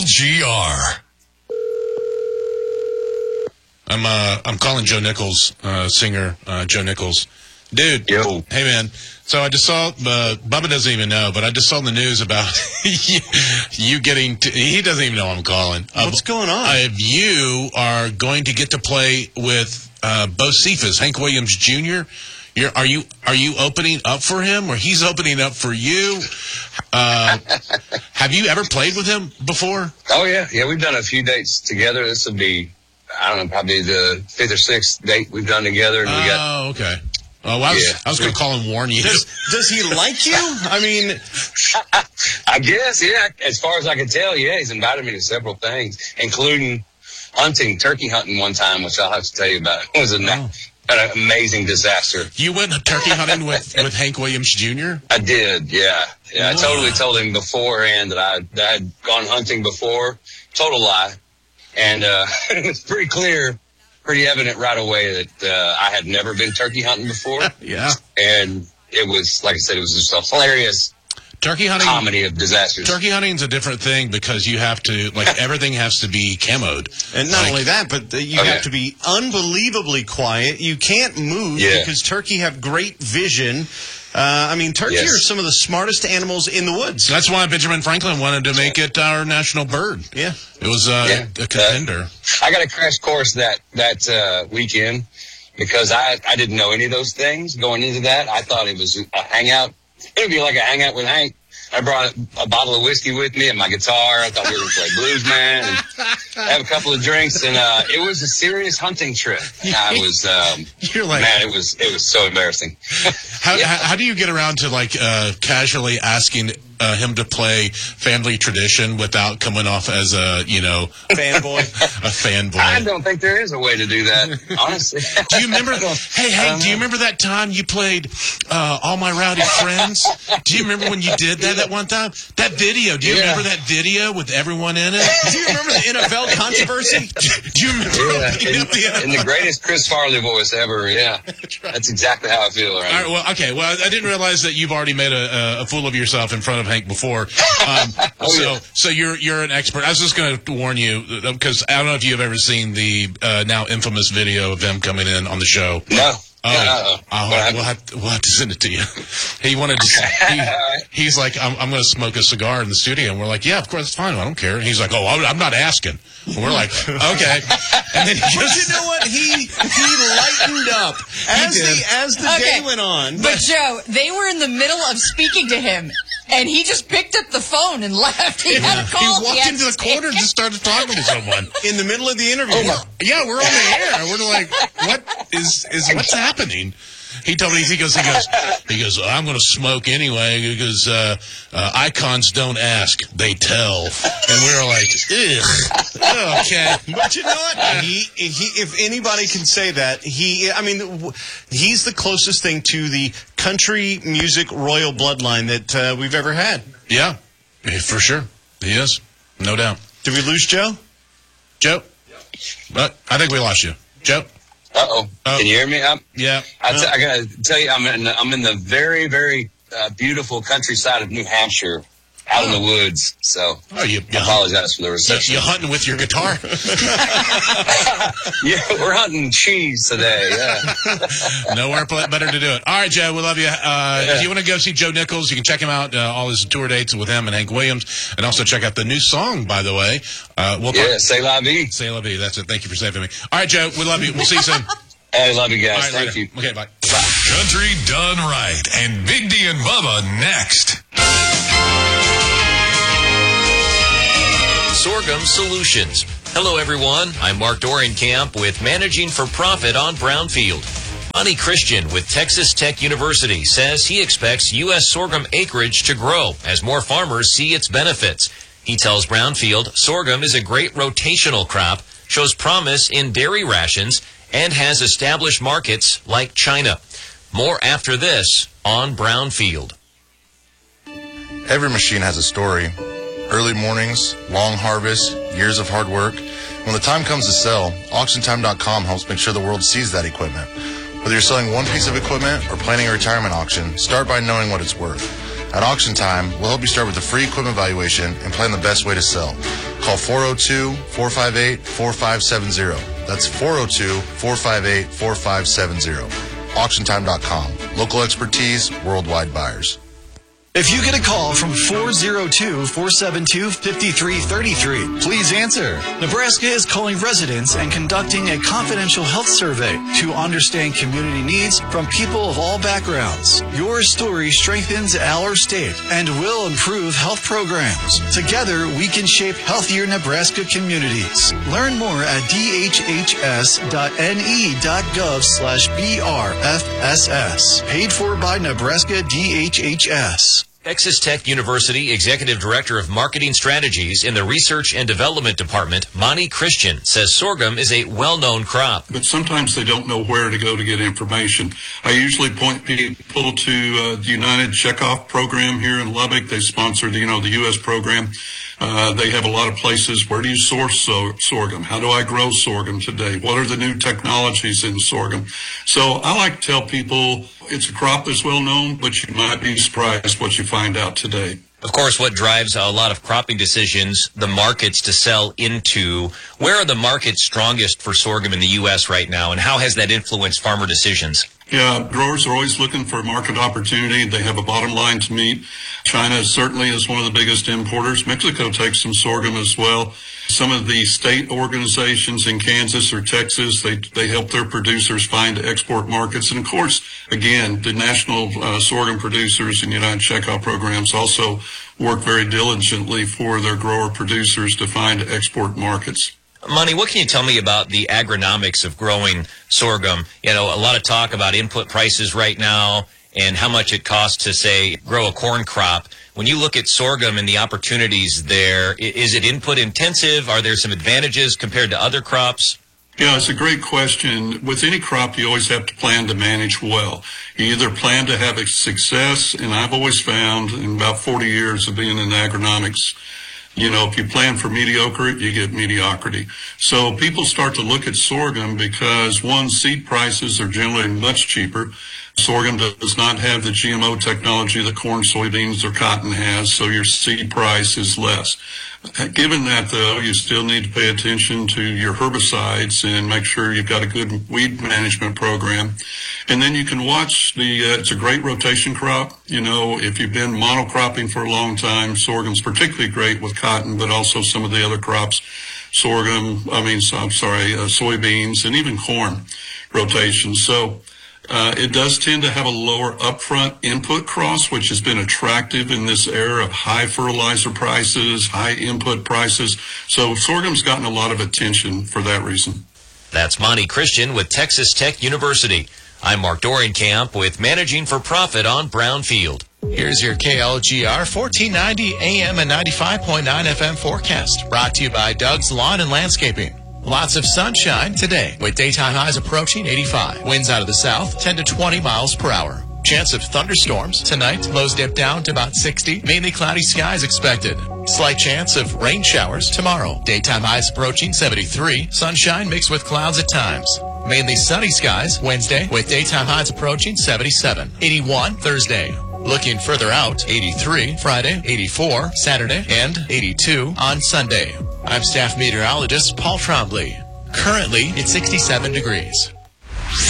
LGR. I'm calling Joe Nichols, singer Joe Nichols. Dude, Yo. Hey man. So I just saw, Bubba doesn't even know, but I just saw the news about you getting to, he doesn't even know I'm calling. What's going on? You are going to get to play with Bo Cephas, Hank Williams Jr. Are you opening up for him, or he's opening up for you? Have you ever played with him before? Oh, yeah. Yeah, we've done a few dates together. This would be, I don't know, probably the 5th or 6th date we've done together. And we got, okay. Oh, I was going to call and warn you. Does he like you? I mean, I guess, yeah. As far as I can tell, yeah, he's invited me to several things, including turkey hunting one time, which I'll have to tell you about. It was an amazing disaster. You went turkey hunting with Hank Williams Jr.? I did, yeah. Yeah, I totally told him beforehand that I had gone hunting before. Total lie. And it was pretty clear, pretty evident right away that I had never been turkey hunting before. Yeah. And it was, like I said, it was just a hilarious comedy of disasters. Turkey hunting's a different thing because you have to, everything has to be camoed. And not only that, but you have to be unbelievably quiet. You can't move because turkey have great vision. Turkey are some of the smartest animals in the woods. That's why Benjamin Franklin wanted to make it our national bird. Yeah. It was a contender. I got a crash course that weekend because I didn't know any of those things going into that. I thought it was a hangout. It would be like a hangout with Hank. I brought a bottle of whiskey with me and my guitar. I thought we were going to play Blues Man and have a couple of drinks. And it was a serious hunting trip. I was, man, it was so embarrassing. How do you get around to casually asking him to play Family Tradition without coming off as a fanboy? A fanboy. I don't think there is a way to do that, honestly. Do you remember? Hey, Hank, do you remember that time you played All My Rowdy Friends? Do you remember when you did that one time? That video. Do you remember that video with everyone in it? Do you remember the NFL controversy? Do you remember in the greatest Chris Farley voice ever? Yeah, that's exactly how I feel right now. All right, well, I didn't realize that you've already made a fool of yourself in front of Hank before. So you're an expert. I was just going to warn you because I don't know if you've ever seen the now infamous video of him coming in on the show. No. We'll have to send it to you. He wanted to. He's like, I'm going to smoke a cigar in the studio, and we're like, yeah, of course, it's fine. I don't care. And he's like, oh, I'm not asking. And we're like, okay. And then you know what? He lightened up as the day went on. But Joe, they were in the middle of speaking to him. And he just picked up the phone and left. He had a call. He walked into the corner and just started talking to someone in the middle of the interview. Yeah, we're on the air. We're like, what's happening? He told me, he goes, I'm going to smoke anyway because icons don't ask, they tell. And we were like, ugh, okay. But you know what? He if anybody can say that, he's the closest thing to the country music royal bloodline that we've ever had. Yeah, for sure. He is, no doubt. Did we lose Joe? Joe? I think we lost you. Joe? Uh-oh. Can you hear me? Yeah. I got to tell you, I'm in the very, very beautiful countryside of New Hampshire, out in the woods. So I apologize for the reception. You hunting with your guitar? Yeah, we're hunting cheese today. Yeah. Nowhere better to do it. All right, Joe, we love you. If you want to go see Joe Nichols, you can check him out, all his tour dates with him and Hank Williams, and also check out the new song, by the way. C'est La Vie. C'est La Vie. That's it. Thank you for saving me. All right, Joe, we love you. We'll see you soon. I love you guys. Right, Thank later. you. Okay, bye. Country done right, and Big D and Bubba next. Sorghum Solutions. Hello, everyone. I'm Mark Dorian-Camp with Managing for Profit on Brownfield. Monty Christian with Texas Tech University says he expects U.S. sorghum acreage to grow as more farmers see its benefits. He tells Brownfield sorghum is a great rotational crop, shows promise in dairy rations, and has established markets like China. More after this on Brownfield. Every machine has a story. Early mornings, long harvests, years of hard work. When the time comes to sell, AuctionTime.com helps make sure the world sees that equipment. Whether you're selling one piece of equipment or planning a retirement auction, start by knowing what it's worth. At Auction Time, we'll help you start with a free equipment evaluation and plan the best way to sell. Call 402-458-4570. That's 402-458-4570. AuctionTime.com. Local expertise, worldwide buyers. If you get a call from 402-472-5333, please answer. Nebraska is calling residents and conducting a confidential health survey to understand community needs from people of all backgrounds. Your story strengthens our state and will improve health programs. Together, we can shape healthier Nebraska communities. Learn more at dhhs.ne.gov/BRFSS. Paid for by Nebraska DHHS. Texas Tech University Executive Director of Marketing Strategies in the Research and Development Department, Monty Christian, says sorghum is a well-known crop. But sometimes they don't know where to go to get information. I usually point people to the United Checkoff program here in Lubbock. They sponsor the U.S. program. They have a lot of places. Where do you source sorghum? How do I grow sorghum today? What are the new technologies in sorghum? So I like to tell people it's a crop that's well known, but you might be surprised what you find out today. Of course, what drives a lot of cropping decisions, the markets to sell into. Where are the markets strongest for sorghum in the U.S. right now, and how has that influenced farmer decisions? Yeah, growers are always looking for market opportunity. They have a bottom line to meet. China certainly is one of the biggest importers. Mexico takes some sorghum as well. Some of the state organizations in Kansas or Texas, they help their producers find export markets. And of course, again, the national sorghum producers and United Checkoff programs also work very diligently for their grower producers to find export markets. Monty, what can you tell me about the agronomics of growing sorghum? A lot of talk about input prices right now and how much it costs to, say, grow a corn crop. When you look at sorghum and the opportunities there, is it input intensive? Are there some advantages compared to other crops? Yeah, it's a great question. With any crop, you always have to plan to manage well. You either plan to have a success, and I've always found in about 40 years of being in agronomics, if you plan for mediocre, you get mediocrity. So people start to look at sorghum because, one, seed prices are generally much cheaper. Sorghum does not have the GMO technology that corn, soybeans, or cotton has, so your seed price is less. Given that, though, you still need to pay attention to your herbicides and make sure you've got a good weed management program. And then you can watch it's a great rotation crop. If you've been monocropping for a long time, sorghum's particularly great with cotton, but also some of the other crops, soybeans, and even corn rotation. So, it does tend to have a lower upfront input cost, which has been attractive in this era of high fertilizer prices, high input prices. So sorghum's gotten a lot of attention for that reason. That's Monty Christian with Texas Tech University. I'm Mark Dorenkamp with Managing for Profit on Brownfield. Here's your KLGR 1490 AM and 95.9 FM forecast, brought to you by Doug's Lawn and Landscaping. Lots of sunshine today, with daytime highs approaching 85. Winds out of the south, 10 to 20 miles per hour. Chance of thunderstorms tonight. Lows dip down to about 60. Mainly cloudy skies expected. Slight chance of rain showers tomorrow. Daytime highs approaching 73. Sunshine mixed with clouds at times. Mainly sunny skies Wednesday, with daytime highs approaching 77. 81 Thursday. Looking further out, 83 Friday, 84 Saturday, and 82 on Sunday. I'm staff meteorologist Paul Trombley. Currently, it's 67 degrees.